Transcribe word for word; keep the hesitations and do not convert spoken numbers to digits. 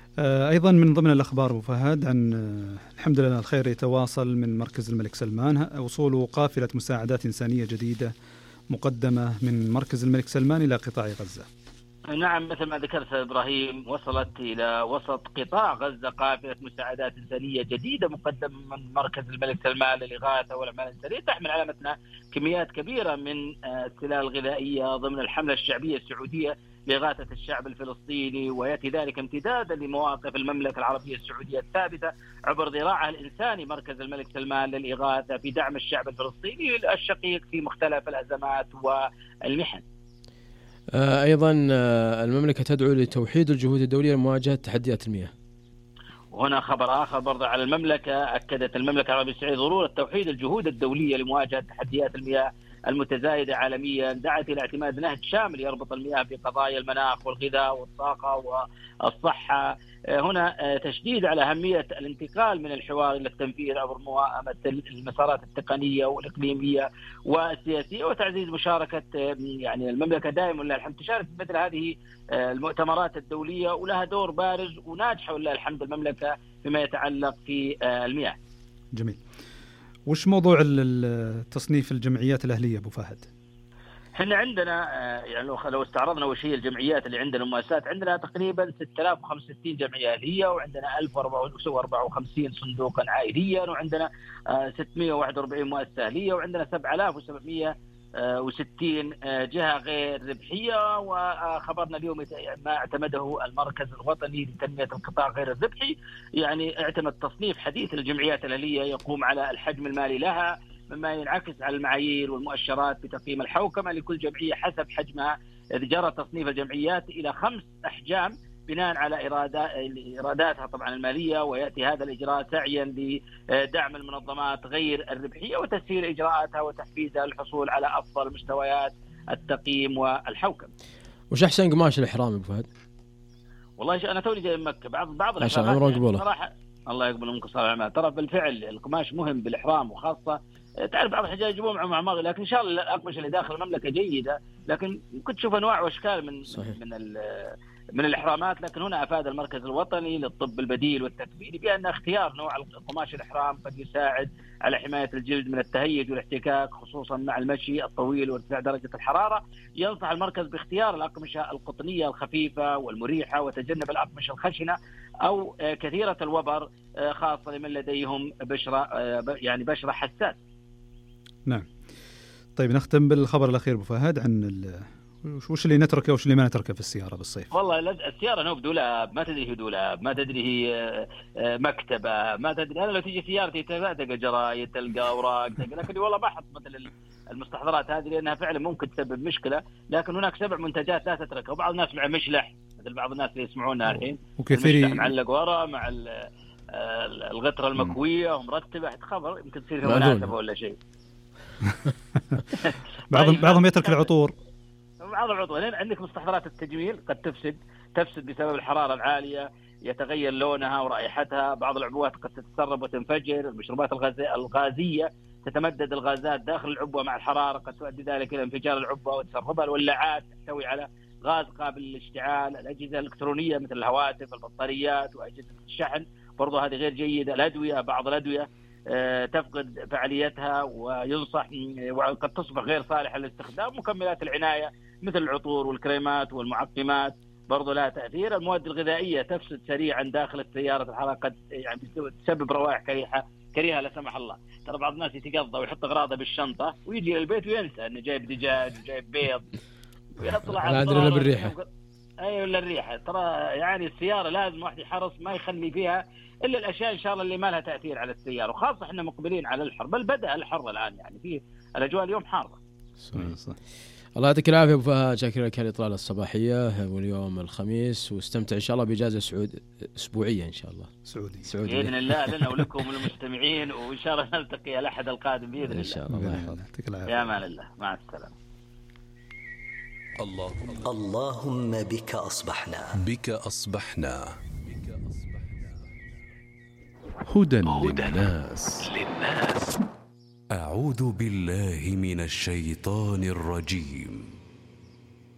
أيضا من ضمن الأخبار أبو فهد عن الحمد لله الخير يتواصل من مركز الملك سلمان وصول قافلة مساعدات إنسانية جديدة مقدمة من مركز الملك سلمان إلى قطاع غزة. نعم، مثل ما ذكرت إبراهيم، وصلت إلى وسط قطاع غزة قافلة مساعدات إنسانية جديدة مقدمة من مركز الملك سلمان للإغاثة والأعمال الإنسانية، تحمل على متنها كميات كبيرة من السلال الغذائية ضمن الحملة الشعبية السعودية لإغاثة الشعب الفلسطيني، ويأتي ذلك امتدادا لمواقف المملكة العربية السعودية الثابتة عبر ذراعها الإنساني مركز الملك سلمان للإغاثة في دعم الشعب الفلسطيني الشقيق في مختلف الأزمات والمحن. أيضا المملكة تدعو لتوحيد الجهود الدولية لمواجهة تحديات المياه. وهنا خبر آخر برضه على المملكة، أكدت المملكة العربية السعودية ضرورة توحيد الجهود الدولية لمواجهة تحديات المياه المتزايدة عالميا، دعت إلى اعتماد نهج شامل يربط المياه بقضايا المناخ والغذاء والطاقة والصحة. هنا تشديد على أهمية الانتقال من الحوار إلى التنفيذ عبر موائمة المسارات التقنية والإقليمية والسياسية، وتعزيز مشاركة يعني المملكة دائما ولله الحمد تشارك في مثل هذه المؤتمرات الدولية، ولها دور بارز وناجح ولله الحمد المملكة فيما يتعلق في المياه. جميل. وش موضوع التصنيف الجمعيات الأهلية أبو فهد؟ احنا عندنا يعني لو استعرضنا وش هي الجمعيات اللي عندنا المؤسسات، عندنا تقريبا ستة آلاف وخمسة وستين جمعية أهلية، وعندنا ألف وأربعة وخمسين صندوقا عائليا، وعندنا ستمائة وواحد وأربعين مؤسسة أهلية، وعندنا سبعة آلاف وسبعمائة وستين جهة غير ربحية. وخبرنا اليوم ما اعتمده المركز الوطني لتنمية القطاع غير الربحي، يعني اعتمد تصنيف حديث للجمعيات الأهلية يقوم على الحجم المالي لها، مما ينعكس على المعايير والمؤشرات بتقييم الحوكمة لكل جمعية حسب حجمها، إذ جرى تصنيف الجمعيات إلى خمس أحجام بناء على إيراداتها طبعا المالية، ويأتي هذا الإجراء سعيا لدعم المنظمات غير الربحية وتسهيل إجراءاتها وتحفيزها للحصول على أفضل مستويات التقييم والحوكمة. وش أحسن قماش الإحرام أبو فهد؟ والله أنا توني جاي من مكة، بعض بعض الإحرامات يعني صراحة الله يقبل منكم صراحة، ترى بالفعل القماش مهم بالإحرام، وخاصة تعرف بعض الحجاج يجيبون معهم أعماغ، لكن إن شاء الله الأقمشة اللي داخل المملكة جيدة، لكن ممكن تشوف أنواع وأشكال من صحيح. من من الإحرامات. لكن هنا أفاد المركز الوطني للطب البديل والتكميلي بأن اختيار نوع القماش الإحرام قد يساعد على حماية الجلد من التهيج والاحتكاك، خصوصا مع المشي الطويل وارتفاع درجة الحرارة. ينصح المركز باختيار الأقمشة القطنية الخفيفة والمريحة، وتجنب الأقمشة الخشنة أو كثيرة الوبر، خاصة لمن لديهم بشرة يعني بشرة حساس. نعم. طيب نختم بالخبر الأخير أبو فهد عن وش اللي نتركه وش اللي ما نتركه في السيارة بالصيف. والله السيارة نوب دولاب، ما تدري هي دولاب، ما تدري هي مكتبة، ما تدري. أنا لو تيجي سيارتي تلقى جرايد، تلقى أوراق، لكن والله ما أحط مثل المستحضرات هذه لأنها فعلا ممكن تسبب مشكلة. لكن هناك سبع منتجات لا تتركها، وبعض الناس مع مشلح مثل بعض الناس اللي يسمعونها الحين، وكثير معلق ورا مع الغطرة المكوية ومرتبة، خبر يمكن تصير في مناسبة ولا شيء. بعضهم بعضهم يترك العطور. بعض العطور عندك مستحضرات التجميل قد تفسد تفسد بسبب الحرارة العالية، يتغير لونها ورائحتها. بعض العبوات قد تتسرب وتنفجر. المشروبات الغازية تتمدد الغازات داخل العبوة مع الحرارة، قد تؤدي ذلك إلى انفجار العبوة وتسربها. الولاعات تحتوي على غاز قابل للاشتعال. الأجهزة الإلكترونية مثل الهواتف، البطاريات وأجهزة الشحن برضو هذه غير جيدة. الأدوية، بعض الأدوية تفقد فعاليتها وينصح وقد تصبح غير صالحة للاستخدام. مكملات العناية مثل العطور والكريمات والمعقمات برضو لها تأثير. المواد الغذائية تفسد سريعا داخل السيارة، الحرارة قد يعني تسبب روائح كريهة كريهة لا سمح الله. ترى بعض الناس يتقضى ويحط أغراضه بالشنطة ويجي للبيت وينسى إنه جايب دجاج وجايب بيض ويطلع على الأدرينالين بالريحة. أي ولا الريحة. ترى يعني السيارة لازم واحد يحرص ما يخلي فيها إلا الأشياء إن شاء الله اللي ما لها تأثير على السيارة، وخاصة إحنا مقبلين على الحر، بل بدأ الحر الآن، يعني فيه الأجواء اليوم حارة. صحيح صح. الله يعطيك العافية أبو فهد، شاكر لك الإطلالة الصباحية واليوم الخميس، واستمتع إن شاء الله بإجازة سعود أسبوعية إن شاء الله سعودي سعودي بإذن الله لنا ولكم وللمستمعين، وإن شاء الله نلتقي الأحد القادم بإذن الله إن شاء الله. يعطيك العافية. يا مان الله، مع السلامة. اللهم اللهم بك أصبحنا بك أصبحنا هدى للناس للناس. أعوذ بالله من الشيطان الرجيم.